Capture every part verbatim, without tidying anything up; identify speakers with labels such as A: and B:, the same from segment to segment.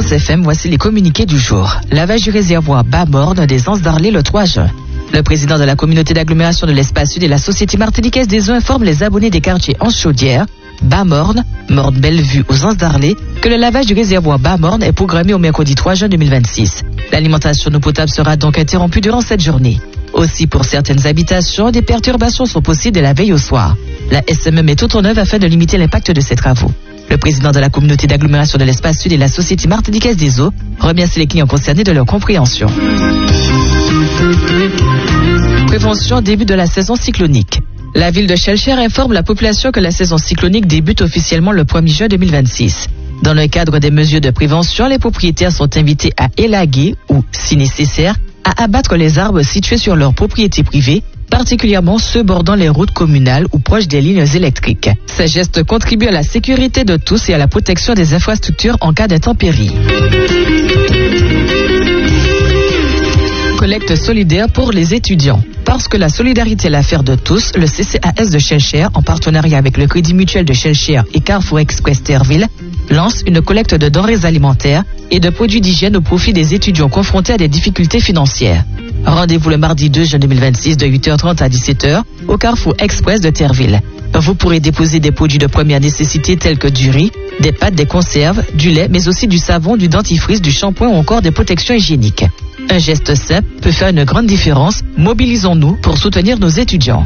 A: Espérance F M, voici les communiqués du jour. Lavage du réservoir Bas-Morne des Anses d'Arlé le trois juin. Le président de la communauté d'agglomération de l'Espace Sud et la Société martiniquaise des eaux informe les abonnés des quartiers Anse-Chaudière, Bas-Morne, Morne-Bellevue aux Anses d'Arlé que le lavage du réservoir Bas-Morne est programmé au mercredi trois juin deux mille vingt-six. L'alimentation en eau potable sera donc interrompue durant cette journée. Aussi, pour certaines habitations, des perturbations sont possibles de la veille au soir. La S M E met tout en œuvre afin de limiter l'impact de ces travaux. Le président de la communauté d'agglomération de l'Espace Sud et la Société martiniquaise des eaux remercie les clients concernés de leur compréhension. Prévention, début de la saison cyclonique. La ville de Schœlcher informe la population que la saison cyclonique débute officiellement le premier juin deux mille vingt-six. Dans le cadre des mesures de prévention, les propriétaires sont invités à élaguer ou, si nécessaire, à abattre les arbres situés sur leur propriété privée, particulièrement ceux bordant les routes communales ou proches des lignes électriques. Ces gestes contribuent à la sécurité de tous et à la protection des infrastructures en cas d'intempéries. Collecte solidaire pour les étudiants. Parce que la solidarité est l'affaire de tous, le C C A S de Schœlcher, en partenariat avec le Crédit Mutuel de Schœlcher et Carrefour Express Terreville, lance une collecte de denrées alimentaires et de produits d'hygiène au profit des étudiants confrontés à des difficultés financières. Rendez-vous le mardi deux juin deux mille vingt-six de huit heures trente à dix-sept heures au Carrefour Express de Terreville. Vous pourrez déposer des produits de première nécessité tels que du riz, des pâtes, des conserves, du lait, mais aussi du savon, du dentifrice, du shampoing ou encore des protections hygiéniques. Un geste simple peut faire une grande différence. Mobilisons-nous pour soutenir nos étudiants.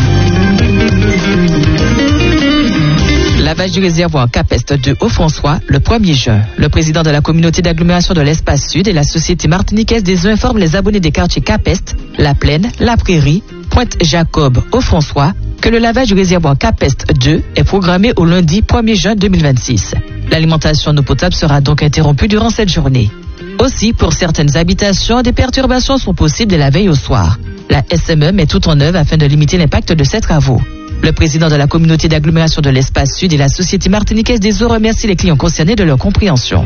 A: Lavage du réservoir Capest deux au François le premier juin. Le président de la communauté d'agglomération de l'Espace Sud et la Société martiniquaise des eaux informe les abonnés des quartiers Capest, La Plaine, La Prairie, Pointe-Jacob au François que le lavage du réservoir Capest deux est programmé au lundi premier juin deux mille vingt-six. L'alimentation en eau potable sera donc interrompue durant cette journée. Aussi, pour certaines habitations, des perturbations sont possibles de la veille au soir. La S M E met tout en œuvre afin de limiter l'impact de ces travaux. Le président de la communauté d'agglomération de l'Espace Sud et la Société martiniquaise des eaux remercie les clients concernés de leur compréhension.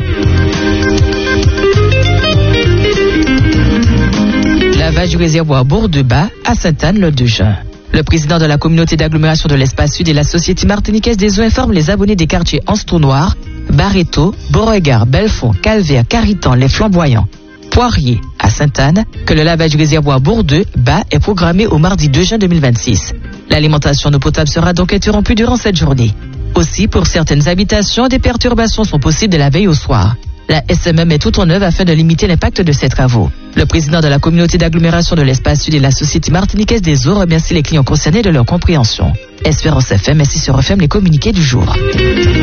A: Lavage du réservoir Bourg-de-Bas à Sainte-Anne le deux juin. Le président de la communauté d'agglomération de l'Espace Sud et la Société martiniquaise des eaux informe les abonnés des quartiers Anse-Noir, Barreto, Beauregard, Belfond, Calvaire, Caritan, Les Flamboyants, Poirier à Sainte-Anne que le lavage du réservoir Bourg-de-Bas est programmé au mardi deux juin deux mille vingt-six. L'alimentation en eau potable sera donc interrompue durant cette journée. Aussi, pour certaines habitations, des perturbations sont possibles de la veille au soir. La S M E met tout en œuvre afin de limiter l'impact de ces travaux. Le président de la communauté d'agglomération de l'Espace Sud et la Société martiniquaise des eaux remercie les clients concernés de leur compréhension. Espérance F M, ainsi se referment les communiqués du jour.